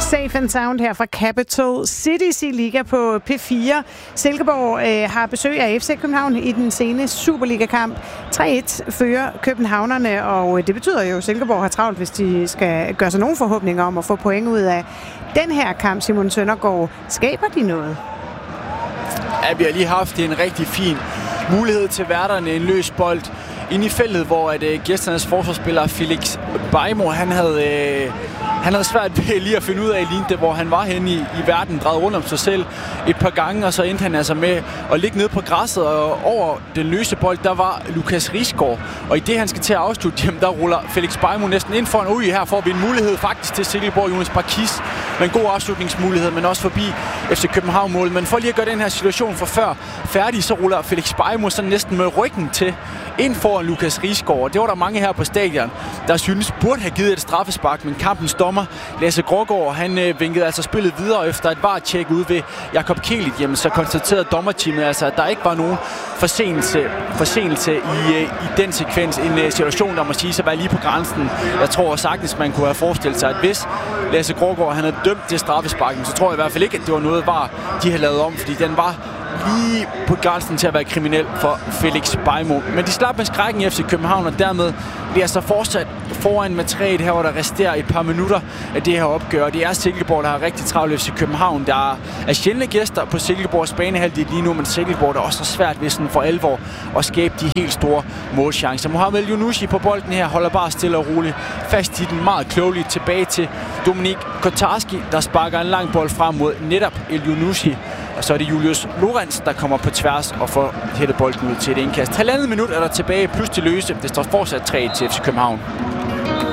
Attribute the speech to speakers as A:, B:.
A: Safe and Sound her fra Capital Cities i Liga på P4. Silkeborg har besøg af FC København i den sene Superliga-kamp. 3-1 fører københavnerne, og det betyder jo, at Silkeborg har travlt, hvis de skal gøre sig nogle forhåbninger om at få point ud af den her kamp. Simon Søndergaard, skaber de noget?
B: Ja, vi har lige haft en rigtig fin mulighed til værterne, en løs bold inde i feltet, hvor gæsternes forsvarsspiller Felix Beijmo, han havde svært ved lige at finde ud af lignende, hvor han var henne i verden, drejede rundt om sig selv et par gange, og så endte han altså med at ligge nede på græsset, og over den løse bold, der var Lukas Risgaard, og i det han skal til at afslutte, jamen, der ruller Felix Beijmo næsten ind foran. Her får vi en mulighed faktisk til Silkeborg, Jonas Barkis, med en god afslutningsmulighed, men også forbi FC København-mål. Men for lige at gøre den her situation for før færdig, så ruller Felix Beijmo så næsten med ryggen til ind foran Lukas Risgaard, og det var der mange her på stadion, der synes burde have givet et straffespark, men kampens dommer, Lasse Grågaard, han vinkede altså spillet videre efter et VAR-tjek ude ved Jakob Kielit. Jamen, så konstaterede dommerteamet altså, at der ikke var nogen forseelse i den sekvens. En situation, der må sige sig være lige på grænsen. Jeg tror sagtens, man kunne have forestillet sig, at hvis Lasse Grågaard han havde dømt det straffesparken, så tror jeg i hvert fald ikke, at det var noget VAR, de havde lavet om, fordi den var lige på grænsen til at være kriminel for Felix Beijmo. Men de slap med skrækken i FC København, og dermed bliver så fortsat foran med 3-1 her, hvor der resterer et par minutter af det her opgør. Det er Silkeborg, der har rigtig travlt FC København. Der er sjældne gæster på Silkeborgs banehalvdel lige nu, men Silkeborg der også svært ved sådan for alvor at skabe de helt store målchancer. Mohamed Elyounouchi på bolden her holder bare stille og roligt fast i den meget klogeligt tilbage til Dominik Kotarski, der sparker en lang bold frem mod netop Elyounouchi. Og så er det Julius Lorenz, der kommer på tværs og får hættet bolden ud til et indkast. 1,5 minut er der tilbage, plus til løse. Det står fortsat 3 til FC København.